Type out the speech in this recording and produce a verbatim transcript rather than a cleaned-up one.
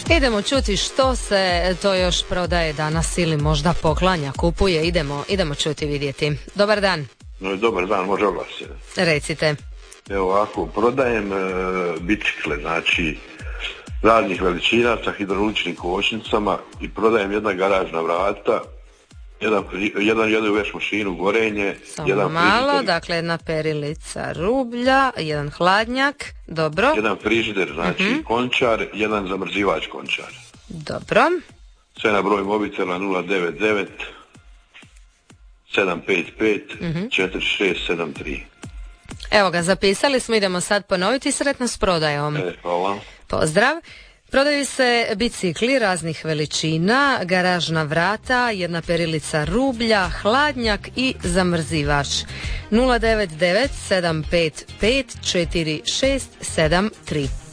Idemo čuti što se to još prodaje danas ili možda poklanja, kupuje. Idemo, idemo čuti, vidjeti. Dobar dan. No, dobar dan, može oglas. Recite. Evo ovako, prodajem e, bicikle, znači raznih veličina sa hidrauličnim kočnicama i prodajem jedna garažna vrata, jedan, jedan jedu veš mašinu, gorenje, Samo jedan malo, frižider, dakle jedna perilica rublja, jedan hladnjak, dobro. jedan frižider, znači uh-huh. končar, jedan zamrzivač končar. Dobro. Sve na broj mobitela nula devet devet sedam pet pet četiri šest sedam tri. Evo ga, zapisali smo, idemo sad ponoviti. Sretno s prodajom. E, hvala. Pozdrav. Prodaju se bicikli raznih veličina, garažna vrata, jedna perilica rublja, hladnjak i zamrzivač. nula devet devet sedam pet pet četiri šest sedam tri.